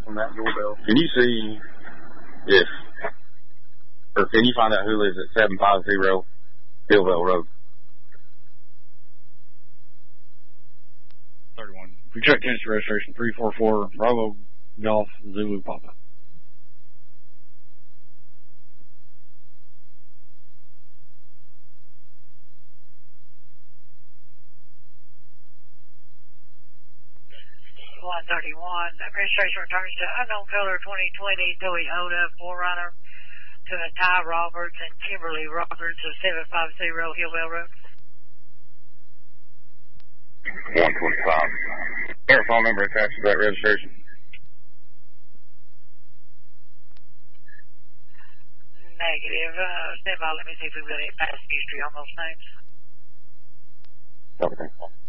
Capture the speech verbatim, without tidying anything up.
from that doorbell. Can you see if, or can you find out who lives at seven five zero Hillville Road? thirty-one. We check Tennessee registration three four four Bravo Golf Zulu Papa. one thirty-one. Registration returns to unknown color twenty twenty Toyota four runner to the Ty Roberts and Kimberly Roberts of seven five zero Hillville Road. one twenty-five. Their phone number attached to that registration. Negative. Uh, stand by. Let me see if we've got any past history on those names. Okay.